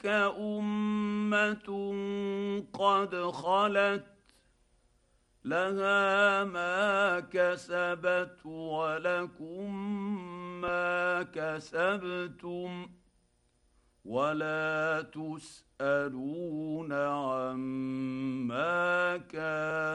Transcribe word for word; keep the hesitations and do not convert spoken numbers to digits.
امه قد خلت لها ما كسبت ولكم ما كسبتم ولا تسالون عما كانوا